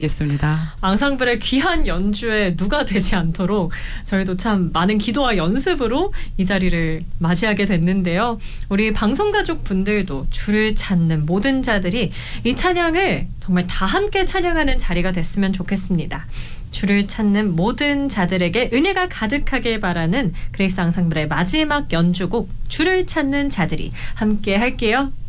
겠습니다. 앙상블의 귀한 연주에 누가 되지 않도록 저희도 참 많은 기도와 연습으로 이 자리를 맞이하게 됐는데요. 우리 방송가족 분들도 주를 찾는 모든 자들이 이 찬양을 정말 다 함께 찬양하는 자리가 됐으면 좋겠습니다. 주를 찾는 모든 자들에게 은혜가 가득하길 바라는 그레이스 앙상블의 마지막 연주곡 주를 찾는 자들이 함께 할게요.